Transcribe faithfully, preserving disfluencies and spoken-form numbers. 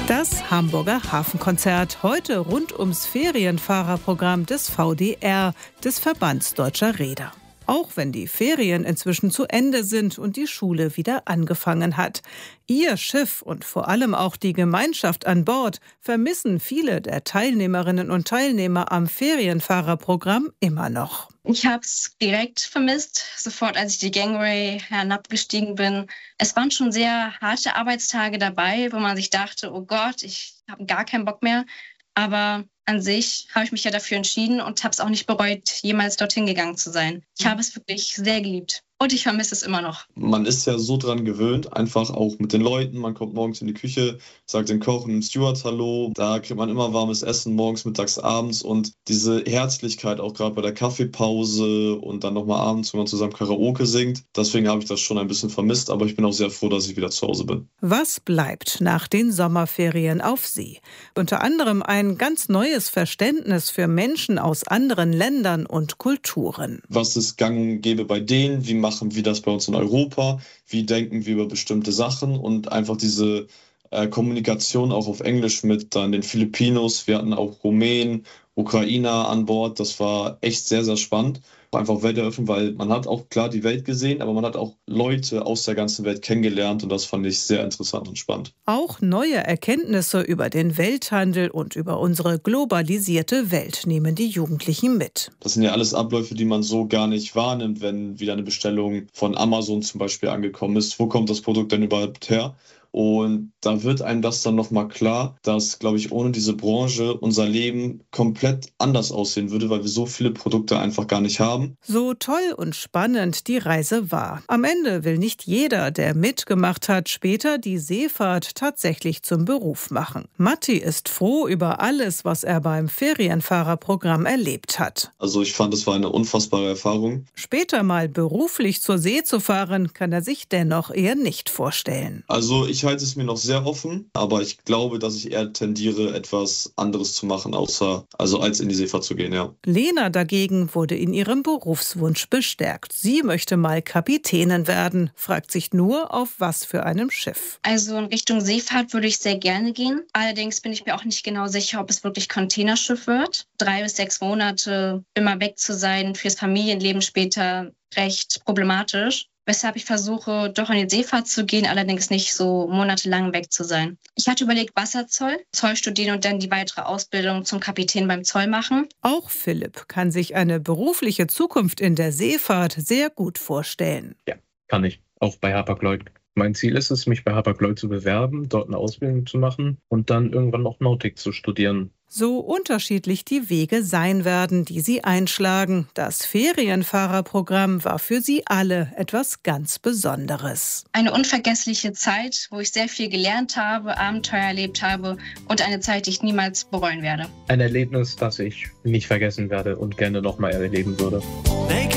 Das Hamburger Hafenkonzert, heute rund ums Ferienfahrerprogramm des V D R, des Verbands Deutscher Reeder. Auch wenn die Ferien inzwischen zu Ende sind und die Schule wieder angefangen hat. Ihr Schiff und vor allem auch die Gemeinschaft an Bord vermissen viele der Teilnehmerinnen und Teilnehmer am Ferienfahrerprogramm immer noch. Ich habe es direkt vermisst, sofort als ich die Gangway hinabgestiegen bin. Es waren schon sehr harte Arbeitstage dabei, wo man sich dachte, oh Gott, ich habe gar keinen Bock mehr. Aber an sich habe ich mich ja dafür entschieden und habe es auch nicht bereut, jemals dorthin gegangen zu sein. Ich habe es wirklich sehr geliebt. Und ich vermisse es immer noch. Man ist ja so dran gewöhnt, einfach auch mit den Leuten. Man kommt morgens in die Küche, sagt den Koch und dem Steward Hallo. Da kriegt man immer warmes Essen, morgens, mittags, abends. Und diese Herzlichkeit auch gerade bei der Kaffeepause und dann nochmal abends, wenn man zusammen Karaoke singt. Deswegen habe ich das schon ein bisschen vermisst, aber ich bin auch sehr froh, dass ich wieder zu Hause bin. Was bleibt nach den Sommerferien auf See? Unter anderem ein ganz neues Verständnis für Menschen aus anderen Ländern und Kulturen. Was es gang und gäbe bei denen, wie machen wir das bei uns in Europa, wie denken wir über bestimmte Sachen und einfach diese äh, Kommunikation auch auf Englisch mit dann den Filipinos, wir hatten auch Rumänen, Ukrainer an Bord, das war echt sehr, sehr spannend. Einfach Welt eröffnen, weil man hat auch klar die Welt gesehen, aber man hat auch Leute aus der ganzen Welt kennengelernt und das fand ich sehr interessant und spannend. Auch neue Erkenntnisse über den Welthandel und über unsere globalisierte Welt nehmen die Jugendlichen mit. Das sind ja alles Abläufe, die man so gar nicht wahrnimmt, wenn wieder eine Bestellung von Amazon zum Beispiel angekommen ist. Wo kommt das Produkt denn überhaupt her? Und da wird einem das dann nochmal klar, dass, glaube ich, ohne diese Branche unser Leben komplett anders aussehen würde, weil wir so viele Produkte einfach gar nicht haben. So toll und spannend die Reise war. Am Ende will nicht jeder, der mitgemacht hat, später die Seefahrt tatsächlich zum Beruf machen. Matti ist froh über alles, was er beim Ferienfahrerprogramm erlebt hat. Also ich fand, es war eine unfassbare Erfahrung. Später mal beruflich zur See zu fahren, kann er sich dennoch eher nicht vorstellen. Also ich Ich halte es mir noch sehr offen, aber ich glaube, dass ich eher tendiere, etwas anderes zu machen, außer also als in die Seefahrt zu gehen, ja. Lena dagegen wurde in ihrem Berufswunsch bestärkt. Sie möchte mal Kapitänin werden, fragt sich nur, auf was für einem Schiff. Also in Richtung Seefahrt würde ich sehr gerne gehen. Allerdings bin ich mir auch nicht genau sicher, ob es wirklich Containerschiff wird. Drei bis sechs Monate immer weg zu sein, fürs Familienleben später recht problematisch. Weshalb ich versuche, doch in die Seefahrt zu gehen, allerdings nicht so monatelang weg zu sein. Ich hatte überlegt, Wasserzoll, Zoll studieren und dann die weitere Ausbildung zum Kapitän beim Zoll machen. Auch Philipp kann sich eine berufliche Zukunft in der Seefahrt sehr gut vorstellen. Ja, kann ich. Auch bei Hapag-Lloyd. Mein Ziel ist es, mich bei Hapag-Lloyd zu bewerben, dort eine Ausbildung zu machen und dann irgendwann noch Nautik zu studieren. So unterschiedlich die Wege sein werden, die sie einschlagen. Das Ferienfahrerprogramm war für sie alle etwas ganz Besonderes. Eine unvergessliche Zeit, wo ich sehr viel gelernt habe, Abenteuer erlebt habe und eine Zeit, die ich niemals bereuen werde. Ein Erlebnis, das ich nicht vergessen werde und gerne noch mal erleben würde.